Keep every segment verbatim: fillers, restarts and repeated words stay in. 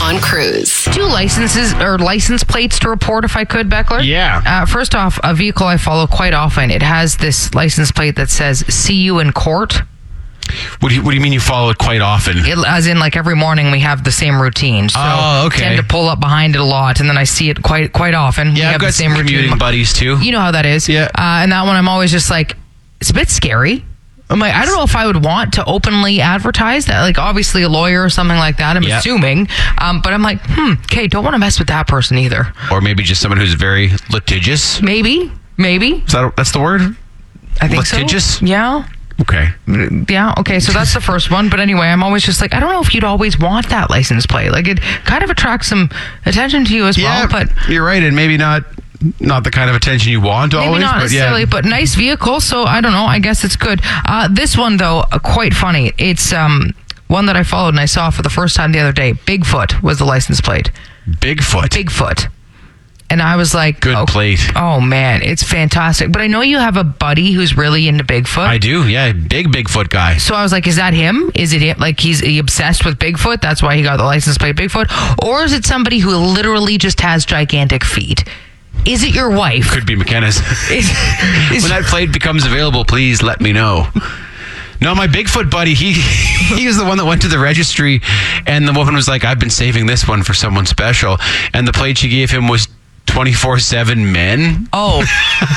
on Cruise. Two licenses or license plates to report if I could, Beckler. Yeah. Uh, first off, a vehicle I follow quite often, it has this license plate that says, see you in court. What do you, what do you mean you follow it quite often? It, as in, like, every morning we have the same routine. So Oh, okay. I tend to pull up behind it a lot, and then I see it quite quite often. We Yeah, have I've the got same some routine. commuting buddies too. You know how that is. Yeah. Uh, and that one, I'm always just like, it's a bit scary. I'm like, I don't know if I would want to openly advertise that. Like, obviously, a lawyer or something like that, I'm Yeah. assuming. Um, but I'm like, hmm, okay, don't want to mess with that person either. Or maybe just someone who's very litigious. Maybe, maybe. Is that, that's the word? I think Litigious? so. Yeah. Okay. Yeah, okay, so that's the first one. But anyway, I'm always just like, I don't know if you'd always want that license plate. Like, it kind of attracts some attention to you as Yeah, well, but you're right, and maybe not not the kind of attention you want maybe always. not but necessarily, yeah. but nice vehicle, so I don't know, I guess it's good. Uh, this one, though, uh, quite funny. It's um one that I followed and I saw for the first time the other day. Bigfoot was the license plate. Bigfoot. Bigfoot. And I was like... Good oh, plate. Oh, man, it's fantastic. But I know you have a buddy who's really into Bigfoot. I do, yeah. Big Bigfoot guy. So I was like, is that him? Is it him? Like, he's he obsessed with Bigfoot? That's why he got the license plate Bigfoot? Or is it somebody who literally just has gigantic feet? Is it your wife? Could be McKenna's. Is, is, When that plate becomes available, please let me know. No, my Bigfoot buddy, he he was the one that went to the registry, and the woman was like, I've been saving this one for someone special. And the plate she gave him was twenty-four seven men. oh.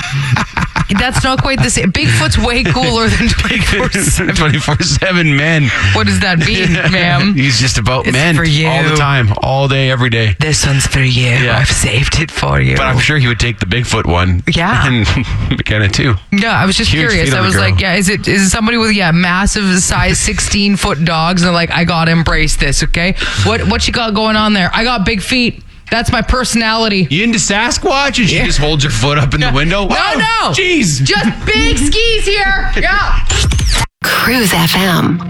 That's not quite the same. Bigfoot's way cooler than twenty-four seven. twenty-four seven men. What does that mean, ma'am? He's just about It's men for you. all the time, all day, every day. This one's for you. Yeah. I've saved it for you. But I'm sure he would take the Bigfoot one. Yeah. And McKenna too. Yeah, I was just Huge curious. feet on I the was girl. like, yeah, is it is it somebody with yeah massive size sixteen foot dogs? And they're like, I gotta embrace this. Okay, what what you got going on there? I got big feet. That's my personality. You into Sasquatch? And she Yeah. just holds her foot up in the window. No, Wow, no. Jeez. Just big skis here. Yeah. Cruise F M.